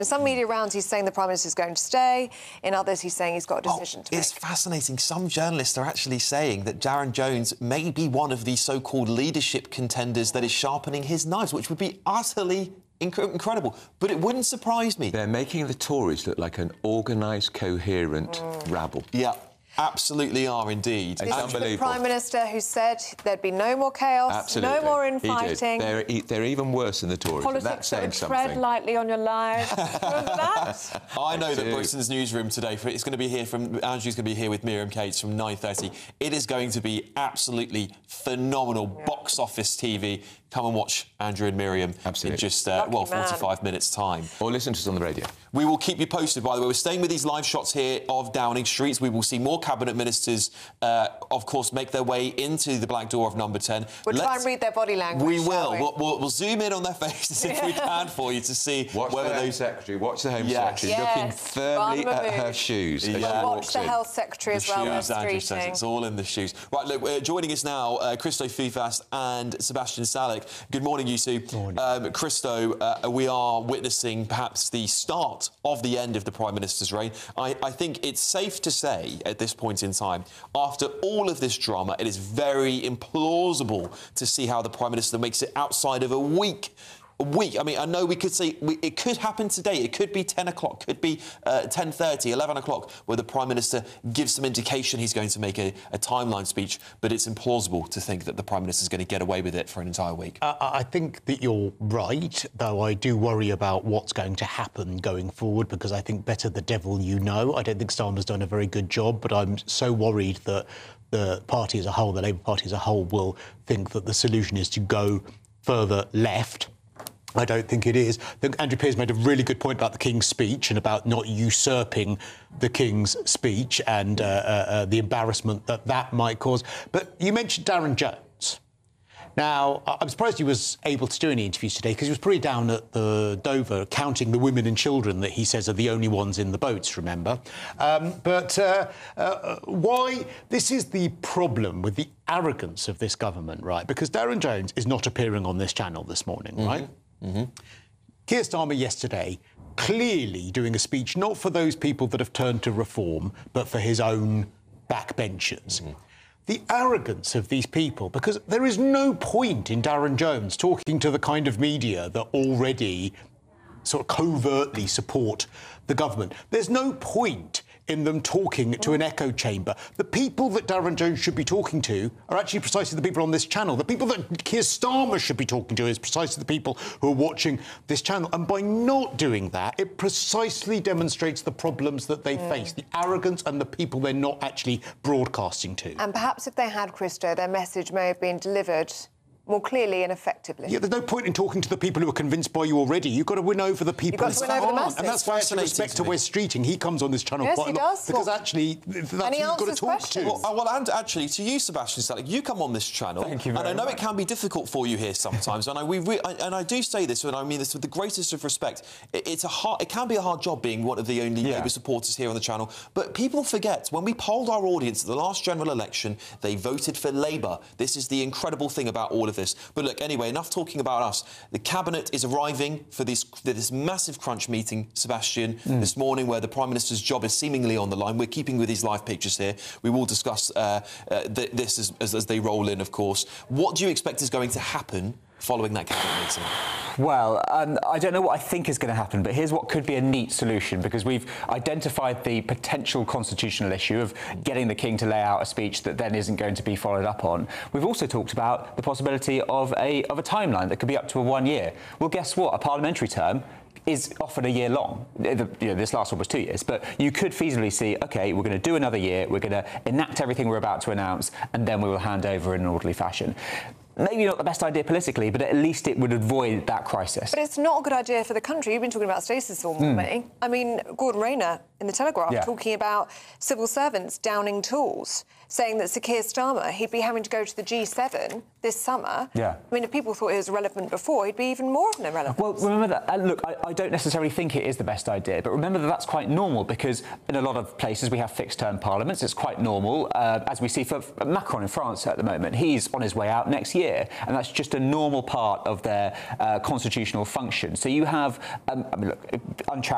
In some media rounds, he's saying the Prime Minister is going to stay. In others, he's saying he's got a decision to make. It's fascinating. Some journalists are actually saying that Darren Jones may be one of the so-called leadership contenders that is sharpening his knives, which would be utterly incredible. But it wouldn't surprise me. They're making the Tories look like an organised, coherent rabble. Yeah. Absolutely are indeed. This is the Prime Minister who said there'd be no more chaos, Absolutely. no more infighting. They're even worse than the Tories. Politics and that's saying that something. tread lightly on your lives. Remember that? I know that Britain's newsroom today, it's going to be here from... Andrew's going to be here with Miriam Cates from 9:30. It is going to be absolutely phenomenal box office TV. Come and watch Andrew and Miriam in just, 45 minutes' time. Or listen to us on the radio. We will keep you posted, by the way. We're staying with these live shots here of Downing Street. We will see more Cabinet Ministers, of course, make their way into the black door of Number 10. We'll try and read their body language. We will. We'll zoom in on their faces if we can for you to see whether the Home Secretary. Watch the Home Secretary looking firmly at her shoes. Watch the Health Secretary as well. Shoes, Andrew says it's all in the shoes. Right, look, joining us now, Christo Fufas and Sebastian Salek. Good morning, you two. Morning. Christo, we are witnessing perhaps the start of the end of the Prime Minister's reign. I think it's safe to say at this point in time, after all of this drama, it is very implausible to see how the Prime Minister makes it outside of a week. I mean, I know we could say it could happen today. It could be 10 o'clock, could be 10:30, 11 o'clock, where the Prime Minister gives some indication he's going to make a timeline speech, but it's implausible to think that the Prime Minister is going to get away with it for an entire week. I think that you're right, though I do worry about what's going to happen going forward, because I think better the devil you know. I don't think Starmer's done a very good job, but I'm so worried that the party as a whole, the Labour Party as a whole, will think that the solution is to go further left. I don't think it is. I think Andrew Pearce made a really good point about the King's speech and about not usurping the King's speech and the embarrassment that might cause. But you mentioned Darren Jones. Now, I'm surprised he was able to do any interviews today, because he was pretty down at the Dover counting the women and children that he says are the only ones in the boats, remember? Why? This is the problem with the arrogance of this government, right? Because Darren Jones is not appearing on this channel this morning, right? Keir Starmer yesterday clearly doing a speech not for those people that have turned to reform, but for his own backbenchers. The arrogance of these people, because there is no point in Darren Jones talking to the kind of media that already sort of covertly support the government. There's no point in them talking to an echo chamber. The people that Darren Jones should be talking to are actually precisely the people on this channel. The people that Keir Starmer should be talking to is precisely the people who are watching this channel. And by not doing that, it precisely demonstrates the problems that they face, the arrogance and the people they're not actually broadcasting to. And perhaps if they had, Christo, their message may have been delivered more clearly and effectively. Yeah, there's no point in talking to the people who are convinced by you already. You've got to win over the people who aren't. And that's why, in respect to Wes Streeting, he comes on this channel quite a lot. Because actually, that's who you've got to talk to. Well, and actually, to you, Sebastian Salek, you come on this channel. Thank you very and I know much. It can be difficult for you here sometimes, and I do say this, and I mean this with the greatest of respect. It can be a hard job being one of the only Labour supporters here on the channel, but people forget, when we polled our audience at the last general election, they voted for Labour. This is the incredible thing about all of this. But look, anyway, enough talking about us. The Cabinet is arriving for this massive crunch meeting, Sebastian, this morning, where the Prime Minister's job is seemingly on the line. We're keeping with these live pictures here. We will discuss this as they roll in, of course. What do you expect is going to happen following that Cabinet meeting? Well, I don't know what I think is going to happen, but here's what could be a neat solution, because we've identified the potential constitutional issue of getting the King to lay out a speech that then isn't going to be followed up on. We've also talked about the possibility of a timeline that could be up to 1 year. Well, guess what? A parliamentary term is often a year long. This last one was 2 years, but you could feasibly see, OK, we're going to do another year, we're going to enact everything we're about to announce, and then we will hand over in an orderly fashion. Maybe not the best idea politically, but at least it would avoid that crisis. But it's not a good idea for the country. You've been talking about stasis all morning. I mean, Gordon Rayner in the Telegraph talking about civil servants downing tools, saying that Sir Keir Starmer, he'd be having to go to the G7 this summer. I mean, if people thought it was relevant before, he'd be even more of an irrelevance. Well, remember that. Look, I don't necessarily think it is the best idea, but remember that that's quite normal, because in a lot of places we have fixed-term parliaments. It's quite normal, as we see for Macron in France at the moment. He's on his way out next year, and that's just a normal part of their constitutional function. So you have, I mean, look, uncharitable